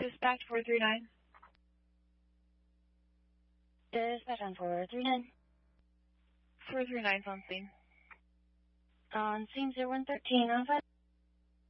Dispatch 439. Dispatch on 439. 439 on scene. On scene 0113, on 5.